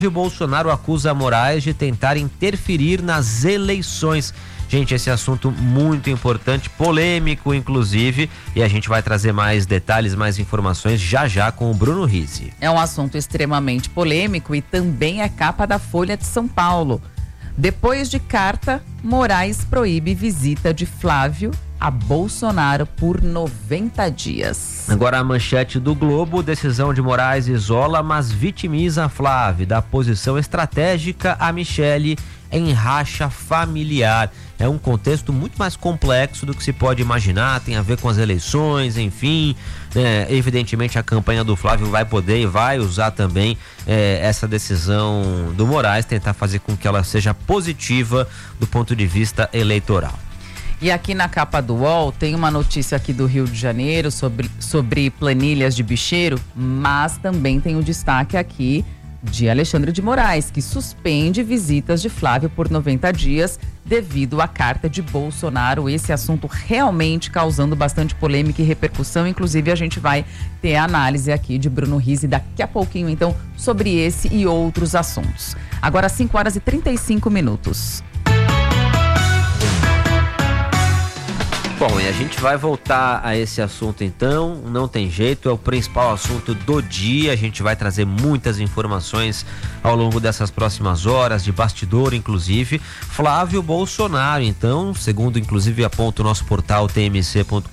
Bolsonaro acusa Moraes de tentar interferir nas eleições. Gente, esse assunto muito importante, polêmico inclusive, e a gente vai trazer mais detalhes, mais informações já com o Bruno Rizzi. É um assunto extremamente polêmico e também é capa da Folha de São Paulo. Depois de carta, Moraes proíbe visita de Flávio a Bolsonaro por 90 dias. Agora a manchete do Globo: decisão de Moraes isola, mas vitimiza Flávio. Da posição estratégica a Michele em racha familiar. É um contexto muito mais complexo do que se pode imaginar, tem a ver com as eleições, enfim. Evidentemente a campanha do Flávio vai poder e vai usar também essa decisão do Moraes, tentar fazer com que ela seja positiva do ponto de vista eleitoral. E aqui na capa do UOL tem uma notícia aqui do Rio de Janeiro sobre planilhas de bicheiro, mas também tem um destaque aqui de Alexandre de Moraes, que suspende visitas de Flávio por 90 dias devido à carta de Bolsonaro. Esse assunto realmente causando bastante polêmica e repercussão. Inclusive, a gente vai ter a análise aqui de Bruno Rizzi daqui a pouquinho, então, sobre esse e outros assuntos. Agora, 5h35. Bom, e a gente vai voltar a esse assunto então, não tem jeito, é o principal assunto do dia. A gente vai trazer muitas informações ao longo dessas próximas horas, de bastidor inclusive. Flávio Bolsonaro, então, segundo inclusive aponta o nosso portal tmc.com.br,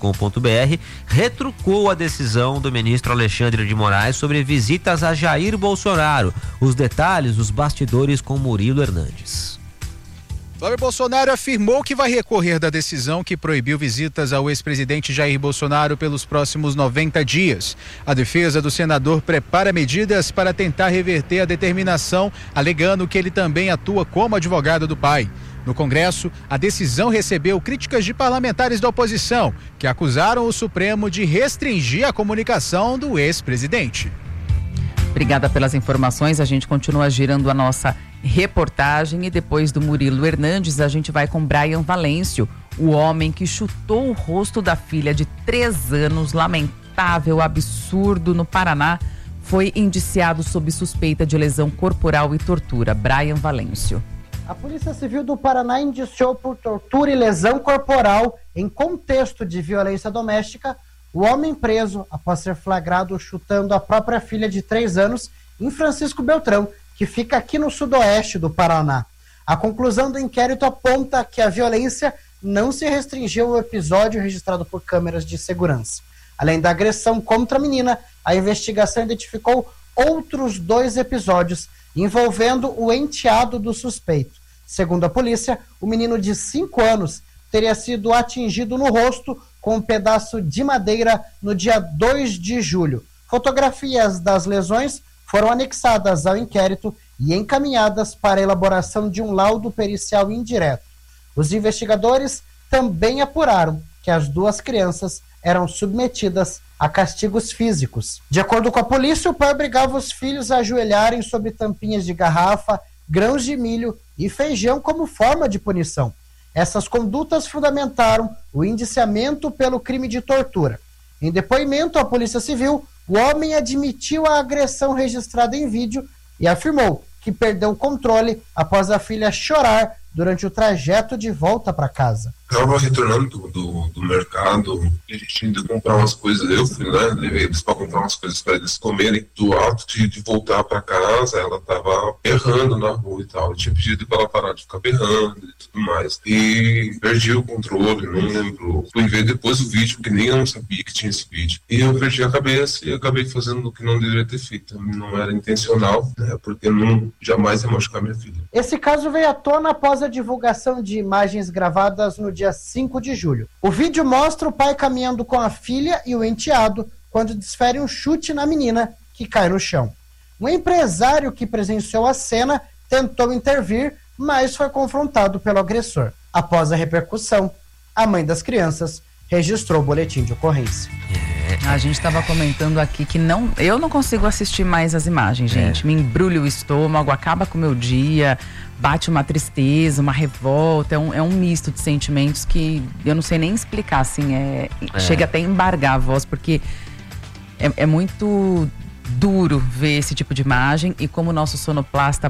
retrucou a decisão do ministro Alexandre de Moraes sobre visitas a Jair Bolsonaro. Os detalhes, os bastidores com Murilo Hernandes. Flávio Bolsonaro afirmou que vai recorrer da decisão que proibiu visitas ao ex-presidente Jair Bolsonaro pelos próximos 90 dias. A defesa do senador prepara medidas para tentar reverter a determinação, alegando que ele também atua como advogado do pai. No Congresso, a decisão recebeu críticas de parlamentares da oposição, que acusaram o Supremo de restringir a comunicação do ex-presidente. Obrigada pelas informações, a gente continua girando a nossa reportagem e depois do Murilo Hernandes a gente vai com Brian Valêncio, o homem que chutou o rosto da filha de 3 anos, lamentável absurdo no Paraná, foi indiciado sob suspeita de lesão corporal e tortura. Brian Valêncio. A Polícia Civil do Paraná indiciou por tortura e lesão corporal em contexto de violência doméstica o homem preso após ser flagrado chutando a própria filha de 3 anos em Francisco Beltrão, que fica aqui no sudoeste do Paraná. A conclusão do inquérito aponta que a violência não se restringiu ao episódio registrado por câmeras de segurança. Além da agressão contra a menina, a investigação identificou outros 2 episódios envolvendo o enteado do suspeito. Segundo a polícia, o menino de 5 anos teria sido atingido no rosto com um pedaço de madeira no dia 2 de julho. Fotografias das lesões foram anexadas ao inquérito e encaminhadas para a elaboração de um laudo pericial indireto. Os investigadores também apuraram que as 2 crianças eram submetidas a castigos físicos. De acordo com a polícia, o pai obrigava os filhos a ajoelharem sobre tampinhas de garrafa, grãos de milho e feijão como forma de punição. Essas condutas fundamentaram o indiciamento pelo crime de tortura. Em depoimento à Polícia Civil, o homem admitiu a agressão registrada em vídeo e afirmou que perdeu o controle após a filha chorar durante o trajeto de volta para casa. Estava retornando do mercado, a gente tinha de comprar umas coisas, eu fui, levei eles para comprar umas coisas para eles comerem. Do ato de voltar para casa, ela estava berrando na rua e tal. Eu tinha pedido para ela parar de ficar berrando e tudo mais. E perdi o controle, não lembro. Fui ver depois o vídeo, porque nem eu não sabia que tinha esse vídeo. E eu perdi a cabeça e acabei fazendo o que não deveria ter feito. Não era intencional, porque eu jamais ia machucar minha filha. Esse caso veio à tona após a divulgação de imagens gravadas no dia 5 de julho. O vídeo mostra o pai caminhando com a filha e o enteado quando desfere um chute na menina, que cai no chão. Um empresário que presenciou a cena tentou intervir, mas foi confrontado pelo agressor. Após a repercussão, a mãe das crianças registrou o boletim de ocorrência. A gente estava comentando aqui que eu não consigo assistir mais as imagens, gente. Me embrulha o estômago, acaba com o meu dia, bate uma tristeza, uma revolta. É um misto de sentimentos que eu não sei nem explicar, assim. Chega até a embargar a voz, porque é muito duro ver esse tipo de imagem e como o nosso sonoplasta